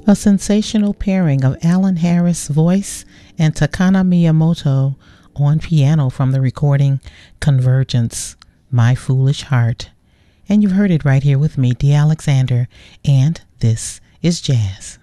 A sensational pairing of Alan Harris' voice and Takana Miyamoto on piano from the recording Convergence, My Foolish Heart. And you've heard it right here with me, D. Alexander, and this is Jazz.